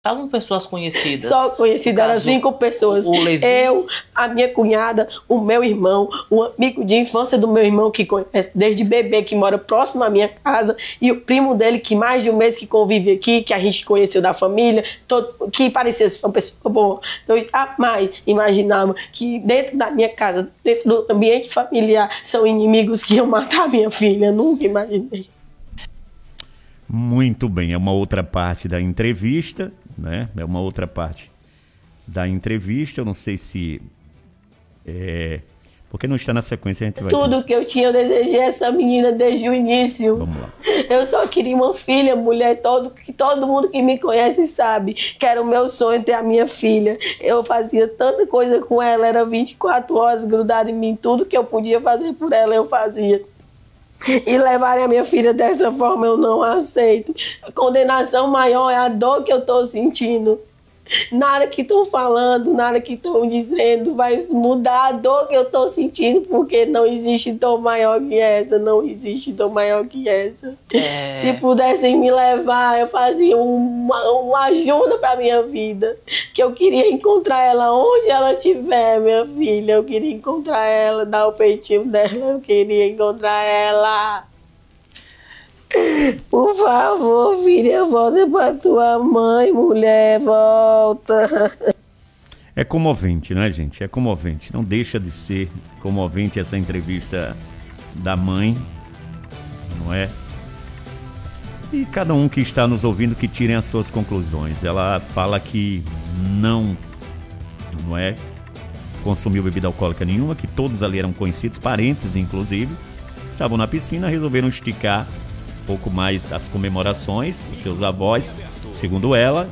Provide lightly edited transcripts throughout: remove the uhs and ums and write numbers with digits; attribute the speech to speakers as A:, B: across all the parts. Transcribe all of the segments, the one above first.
A: Estavam pessoas conhecidas?
B: Só conhecidas, eram 5 pessoas.
A: O Levi.
B: Eu, a minha cunhada, o meu irmão, um amigo de infância do meu irmão, que conhece desde bebê, que mora próximo à minha casa, e o primo dele, que mais de um mês que convive aqui, que a gente conheceu da família, que parecia ser uma pessoa boa. Eu jamais imaginava que dentro da minha casa, dentro do ambiente familiar, são inimigos que iam matar minha filha. Nunca imaginei.
C: Muito bem, é uma outra parte da entrevista, né? É uma outra parte da entrevista. Eu não sei se porque não está na sequência, a gente vai...
B: Tudo que eu tinha, eu desejei essa menina desde o início.
C: Vamos lá.
B: Eu só queria uma filha, mulher, que todo mundo que me conhece sabe que era o meu sonho ter a minha filha. Eu fazia tanta coisa com ela, era 24 horas grudada em mim, tudo que eu podia fazer por ela, eu fazia. E levarem a minha filha dessa forma, eu não aceito. A condenação maior é a dor que eu estou sentindo. Nada que estão falando, nada que estão dizendo vai mudar a dor que eu estou sentindo, porque não existe dor maior que essa, não existe dor maior que essa. Se pudessem me levar, eu fazia uma ajuda para minha vida, que eu queria encontrar ela onde ela estiver, minha filha, eu queria encontrar ela, dar o peitinho dela, eu queria encontrar ela. Por favor, filha, volta pra tua mãe, mulher, volta.
C: É comovente, né, gente? É comovente. Não deixa de ser comovente essa entrevista da mãe, não é? E cada um que está nos ouvindo que tirem as suas conclusões. Ela fala que não é, consumiu bebida alcoólica nenhuma, que todos ali eram conhecidos, parentes inclusive, estavam na piscina, resolveram esticar um pouco mais as comemorações dos seus avós, segundo ela,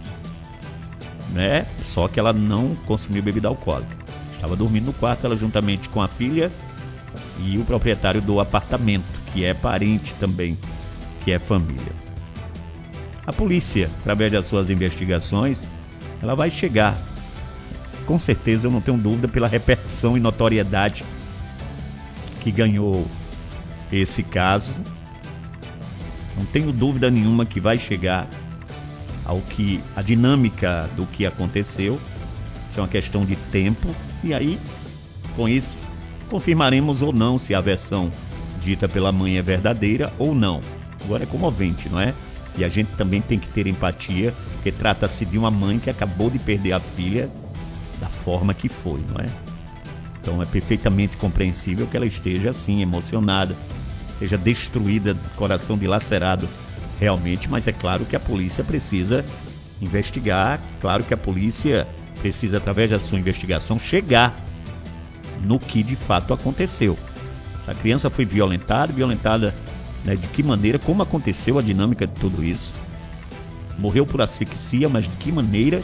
C: né? Só que ela não consumiu bebida alcoólica. Estava dormindo no quarto, ela juntamente com a filha e o proprietário do apartamento, que é parente também, que é família. A polícia, através das suas investigações, ela vai chegar, com certeza, eu não tenho dúvida, pela repercussão e notoriedade que ganhou esse caso. Não tenho dúvida nenhuma que vai chegar a dinâmica do que aconteceu. Isso é uma questão de tempo. E aí, com isso, confirmaremos ou não se a versão dita pela mãe é verdadeira ou não. Agora é comovente, não é? E a gente também tem que ter empatia, porque trata-se de uma mãe que acabou de perder a filha da forma que foi, não é? Então é perfeitamente compreensível que ela esteja assim, emocionada, esteja destruída, coração dilacerado realmente, mas é claro que a polícia precisa investigar, claro que a polícia precisa, através da sua investigação, chegar no que de fato aconteceu. Essa criança foi violentada, né, de que maneira, como aconteceu a dinâmica de tudo isso. Morreu por asfixia, mas de que maneira?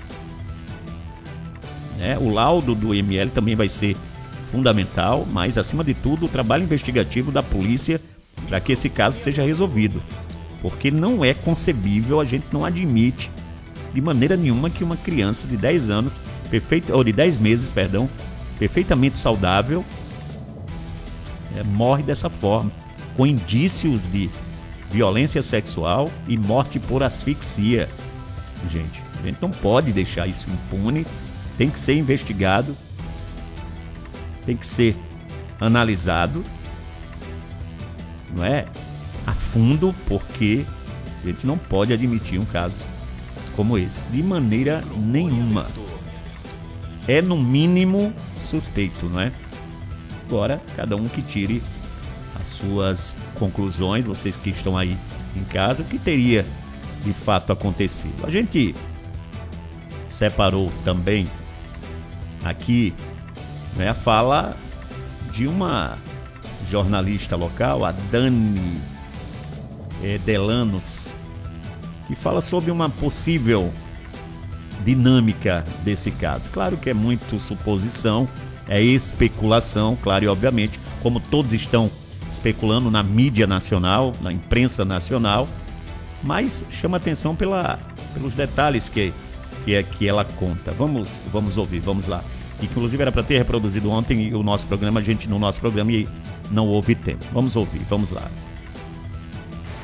C: Né? O laudo do IML também vai ser fundamental, mas acima de tudo o trabalho investigativo da polícia para que esse caso seja resolvido, porque não é concebível, a gente não admite de maneira nenhuma que uma criança de 10 anos, de 10 meses, perfeitamente saudável, morre dessa forma, com indícios de violência sexual e morte por asfixia. Gente, a gente não pode deixar isso impune, tem que ser investigado, tem que ser analisado, não é? A fundo, porque a gente não pode admitir um caso como esse, de maneira nenhuma. É no mínimo suspeito, não é? Agora, cada um que tire as suas conclusões, vocês que estão aí em casa, o que teria de fato acontecido. A gente separou também aqui, né, a fala de uma jornalista local, a Dani Delanos, que fala sobre uma possível dinâmica desse caso. Claro que é muito suposição, é especulação, claro, e obviamente, como todos estão especulando na mídia nacional, na imprensa nacional, mas chama atenção pelos detalhes que ela conta. Vamos ouvir, vamos lá. Inclusive era para ter reproduzido ontem no nosso programa e não houve tempo. Vamos ouvir, vamos lá.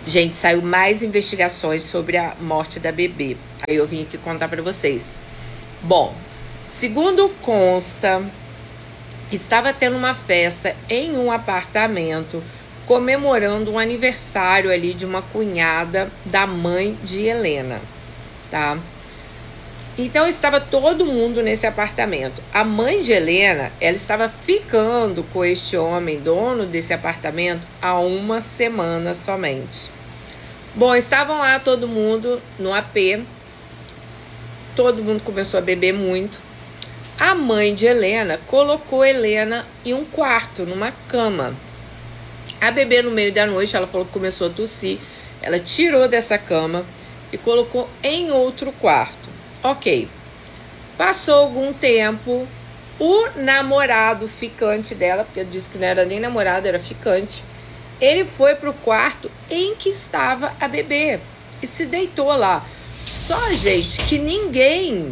A: Gente, saiu mais investigações sobre a morte da bebê. Aí eu vim aqui contar pra vocês. Bom, segundo consta, estava tendo uma festa em um apartamento comemorando um aniversário ali de uma cunhada da mãe de Helena, tá? Então estava todo mundo nesse apartamento. A mãe de Helena, ela estava ficando com este homem, dono desse apartamento, há uma semana somente. Bom, estavam lá todo mundo no AP. Todo mundo começou a beber muito. A mãe de Helena colocou Helena em um quarto, numa cama. A bebê, no meio da noite, ela falou que começou a tossir. Ela tirou dessa cama e colocou em outro quarto. Ok. Passou algum tempo, o namorado ficante dela, porque eu disse que não era nem namorado, era ficante, ele foi pro quarto em que estava a bebê e se deitou lá. Só, gente, que ninguém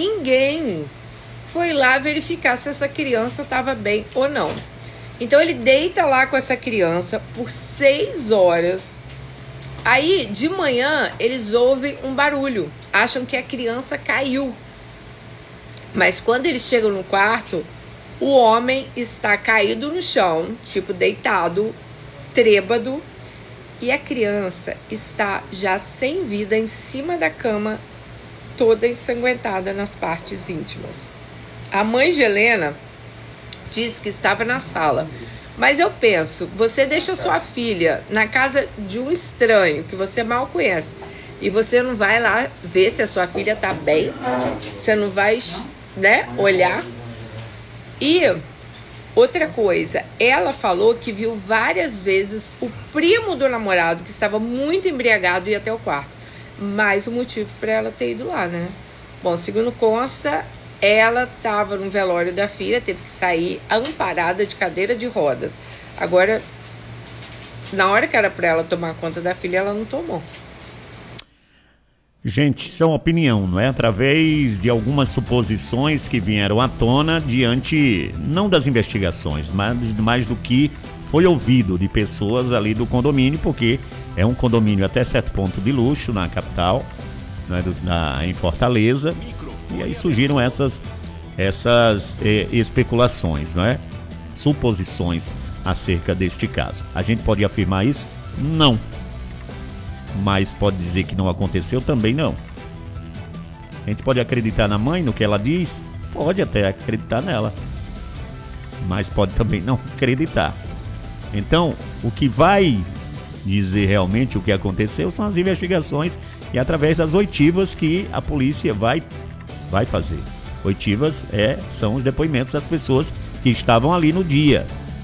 A: foi lá verificar se essa criança estava bem ou não. Então ele deita lá com essa criança por 6 horas. Aí, de manhã, eles ouvem um barulho. Acham que a criança caiu. Mas quando eles chegam no quarto, o homem está caído no chão, tipo deitado, trêbado. E a criança está já sem vida em cima da cama, toda ensanguentada nas partes íntimas. A mãe de Helena disse que estava na sala. Mas eu penso, você deixa sua filha na casa de um estranho que você mal conhece e você não vai lá ver se a sua filha tá bem? Você não vai, né, olhar? E outra coisa, ela falou que viu várias vezes o primo do namorado, que estava muito embriagado, ir até o quarto. Mais um motivo para ela ter ido lá, né? Bom, segundo consta, ela estava no velório da filha, teve que sair amparada de cadeira de rodas. Agora, na hora que era para ela tomar conta da filha, ela não tomou.
C: Gente, são opinião, não é? Através de algumas suposições que vieram à tona diante, não das investigações, mas mais do que foi ouvido de pessoas ali do condomínio, porque é um condomínio até certo ponto de luxo na capital, não é? Em Fortaleza. E aí surgiram essas especulações, não é? Suposições acerca deste caso. A gente pode afirmar isso? Não. Mas pode dizer que não aconteceu? Também não. A gente pode acreditar na mãe, no que ela diz? Pode até acreditar nela. Mas pode também não acreditar. Então, o que vai dizer realmente o que aconteceu são as investigações e através das oitivas que a polícia vai fazer. Oitivas são os depoimentos das pessoas que estavam ali no dia.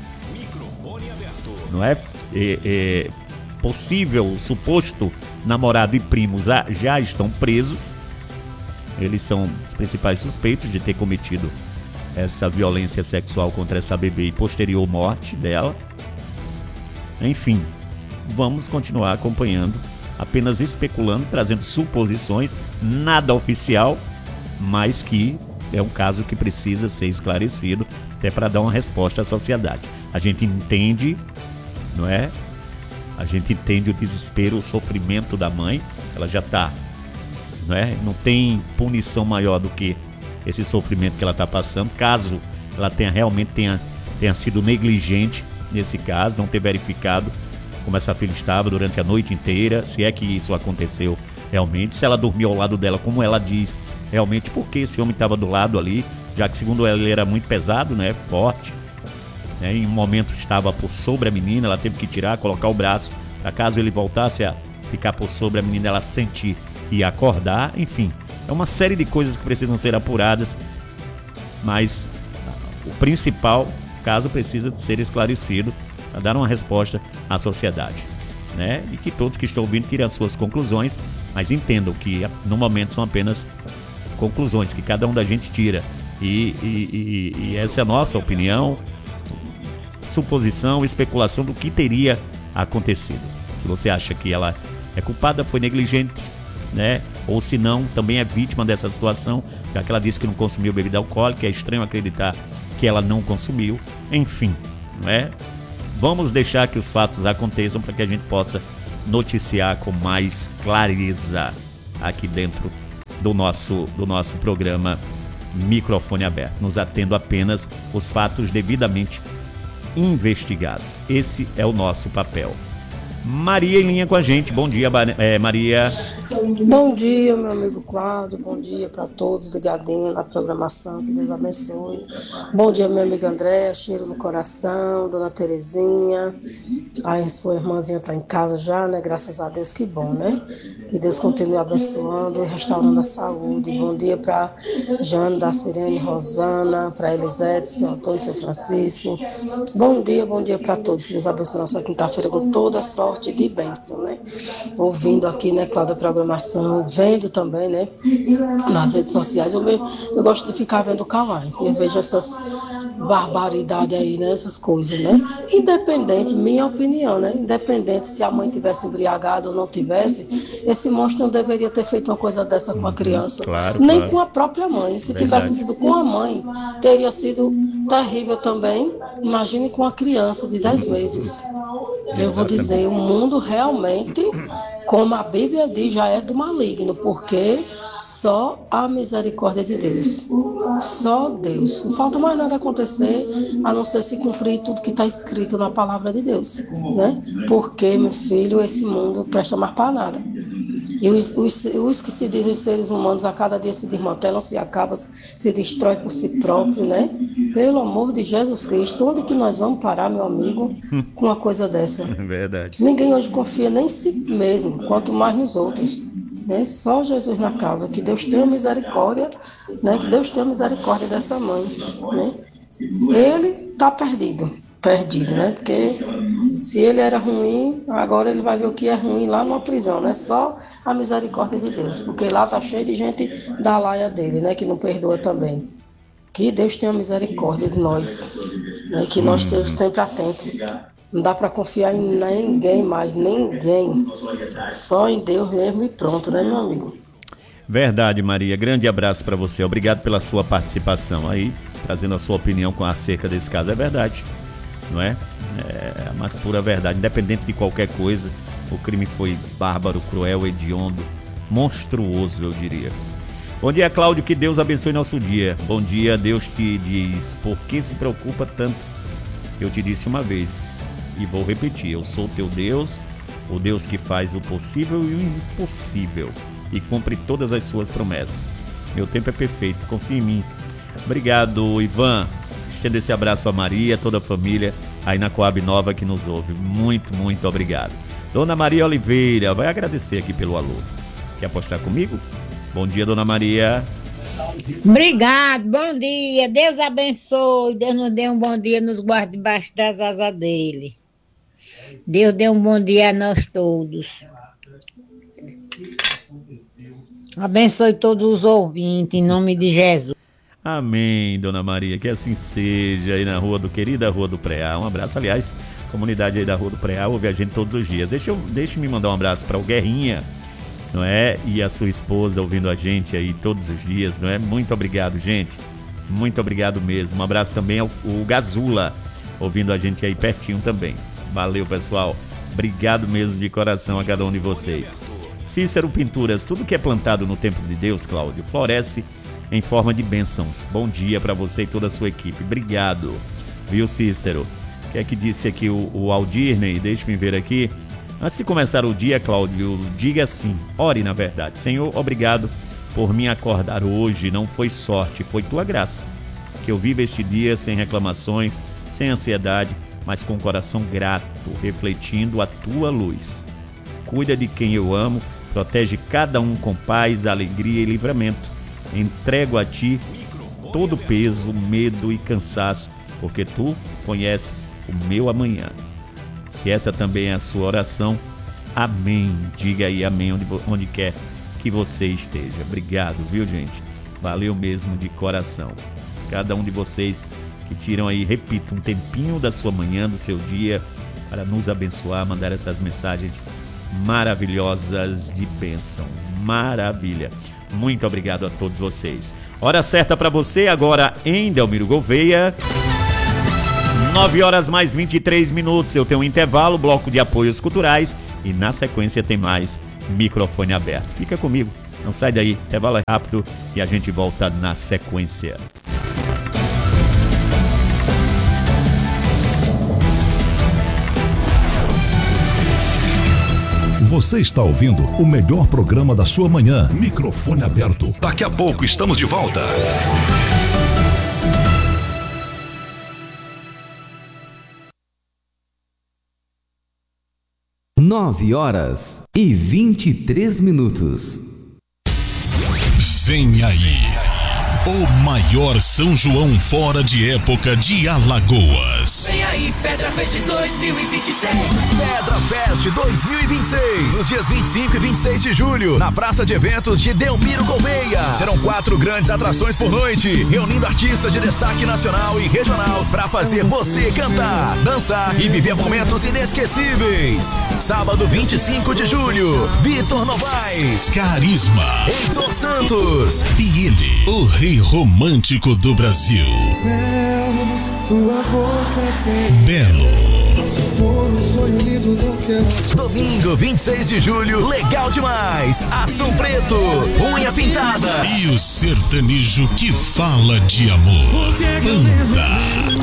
C: Não é? Possível, suposto namorado e primos já estão presos. Eles são os principais suspeitos de ter cometido essa violência sexual contra essa bebê e posterior morte dela. Enfim, vamos continuar acompanhando, apenas especulando, trazendo suposições, nada oficial, mas que é um caso que precisa ser esclarecido até para dar uma resposta à sociedade. A gente entende, não é? A gente entende o desespero, o sofrimento da mãe. Ela já está, não é? Não tem punição maior do que esse sofrimento que ela está passando, caso ela realmente tenha sido negligente nesse caso, não ter verificado como essa filha estava durante a noite inteira, se é que isso aconteceu realmente, se ela dormiu ao lado dela, como ela diz, realmente, porque esse homem estava do lado ali, já que segundo ela ele era muito pesado, né, forte, né, em um momento estava por sobre a menina, ela teve que tirar, colocar o braço, para caso ele voltasse a ficar por sobre a menina, ela sentir e acordar, enfim, é uma série de coisas que precisam ser apuradas, mas o principal caso precisa de ser esclarecido para dar uma resposta à sociedade, né? E que todos que estão ouvindo tirem as suas conclusões, mas entendam que no momento são apenas conclusões que cada um da gente tira e essa é a nossa opinião, suposição, especulação do que teria acontecido. Se você acha que ela é culpada, foi negligente, né? Ou se não, também é vítima dessa situação, já que ela disse que não consumiu bebida alcoólica, é estranho acreditar que ela não consumiu, enfim, não é? Vamos deixar que os fatos aconteçam para que a gente possa noticiar com mais clareza aqui dentro do nosso programa Microfone Aberto, nos atendo apenas os fatos devidamente investigados. Esse é o nosso papel. Maria em linha com a gente. Bom dia, Maria.
D: Bom dia, meu amigo Cláudio. Bom dia para todos ligadinhos na programação. Que Deus abençoe. Bom dia, meu amigo André. Cheiro no coração. Dona Terezinha. A sua irmãzinha está em casa já, né? Graças a Deus, que bom, né? Que Deus continue abençoando e restaurando a saúde. Bom dia para Jane, da Sirene, Rosana, para Elisete, seu Antônio, seu Francisco. Bom dia para todos. Que Deus abençoe nossa quinta-feira com toda a sorte de bênção, né? Ouvindo aqui, né, Cláudia, a programação, vendo também, né, nas redes sociais, eu gosto de ficar vendo o Kawaii, eu vejo essas barbaridades aí, né, essas coisas, né? Independente, minha opinião, né? Independente se a mãe tivesse embriagada ou não tivesse, esse monstro não deveria ter feito uma coisa dessa com a criança. Nem com a própria mãe. Se tivesse sido com a mãe, teria sido terrível também. Imagine com a criança de 10 meses. Eu vou dizer, o mundo realmente, como a Bíblia diz, já é do maligno, porque só a misericórdia de Deus. Só Deus. Não falta mais nada acontecer, a não ser se cumprir tudo que está escrito na palavra de Deus, né? Porque, meu filho, esse mundo não presta mais para nada. E os que se dizem seres humanos, a cada dia se desmantelam, se acabam, se destrói por si próprio, né? Pelo amor de Jesus Cristo, onde que nós vamos parar, meu amigo, com uma coisa dessa?
C: É verdade.
D: Ninguém hoje confia nem em si mesmo, quanto mais nos outros. Né? Só Jesus na causa. Que Deus tenha misericórdia, né? Que Deus tenha misericórdia dessa mãe. Né? Ele está perdido, né? Porque se ele era ruim, agora ele vai ver o que é ruim lá numa prisão, né? Só a misericórdia de Deus, porque lá tá cheio de gente da laia dele, né? Que não perdoa também. Que Deus tenha misericórdia de nós, né? Que nós estejamos sempre atentos. Não dá para confiar em ninguém mais, ninguém. Só em Deus mesmo e pronto, né, meu amigo?
C: Verdade, Maria. Grande abraço para você. Obrigado pela sua participação aí, trazendo a sua opinião acerca desse caso. É verdade, não é? É a mais pura verdade. Independente de qualquer coisa, o crime foi bárbaro, cruel, hediondo, monstruoso, eu diria. Bom dia, Cláudio. Que Deus abençoe nosso dia. Bom dia. Deus te diz, por que se preocupa tanto? Eu te disse uma vez e vou repetir. Eu sou teu Deus, o Deus que faz o possível e o impossível e cumpre todas as suas promessas. Meu tempo é perfeito, confia em mim. Obrigado, Ivan. Estendo esse abraço a Maria, toda a família aí na Coab Nova que nos ouve. Muito, muito obrigado. Dona Maria Oliveira vai agradecer aqui pelo alô. Quer apostar comigo? Bom dia, Dona Maria.
E: Obrigado, bom dia. Deus abençoe. Deus nos dê um bom dia, nos guarde debaixo das asas dele. Deus dê um bom dia a nós todos. Abençoe todos os ouvintes, em nome de Jesus.
C: Amém, Dona Maria, que assim seja aí na querida Rua do Preá. Um abraço, aliás, comunidade aí da Rua do Preá ouve a gente todos os dias. Deixa-me mandar um abraço para o Guerrinha, não é? E a sua esposa ouvindo a gente aí todos os dias, não é? Muito obrigado, gente. Muito obrigado mesmo. Um abraço também ao Gazula, ouvindo a gente aí pertinho também. Valeu, pessoal. Obrigado mesmo de coração a cada um de vocês. Cícero Pinturas, tudo que é plantado no templo de Deus, Cláudio, floresce em forma de bênçãos. Bom dia para você e toda a sua equipe. Obrigado, viu, Cícero? O que é que disse aqui o Aldirney? Deixe-me ver aqui. Antes de começar o dia, Cláudio, diga assim, ore na verdade. Senhor, obrigado por me acordar hoje. Não foi sorte, foi tua graça. Que eu viva este dia sem reclamações, sem ansiedade, mas com o coração grato, refletindo a tua luz. Cuida de quem eu amo, protege cada um com paz, alegria e livramento. Entrego a ti todo o peso, medo e cansaço, porque tu conheces o meu amanhã. Se essa também é a sua oração, amém. Diga aí amém onde quer que você esteja. Obrigado, viu, gente? Valeu mesmo de coração. Cada um de vocês que tiram aí, repito, um tempinho da sua manhã, do seu dia, para nos abençoar, mandar essas mensagens maravilhosas de bênçãos. Maravilha. Muito obrigado a todos vocês. Hora certa para você agora em Delmiro Gouveia. 9 horas mais 23 minutos. Eu tenho um intervalo, bloco de apoios culturais. E na sequência tem mais microfone aberto. Fica comigo, não sai daí. Intervalo é rápido e a gente volta na sequência.
F: Você está ouvindo o melhor programa da sua manhã. Microfone aberto. Daqui a pouco estamos de volta.
G: Nove horas e 23 minutos.
H: Vem aí, o maior São João fora de época de Alagoas.
I: Vem aí, Pedra Fest 2026.
J: Pedra Fest 2026. Nos dias 25 e 26 de julho, na Praça de Eventos de Delmiro Gouveia. Serão 4 grandes atrações por noite, reunindo artistas de destaque nacional e regional para fazer você cantar, dançar e viver momentos inesquecíveis. Sábado 25 de julho, Vitor Novaes,
H: Carisma,
J: Heitor Santos
H: e ele, o rei romântico do Brasil,
K: tua boca tem
H: Belo.
K: Se for um sonho lindo, não quero.
J: Domingo 26 de julho, legal demais. Ação Preto, unha pintada
H: E o sertanejo que fala de amor, Panda.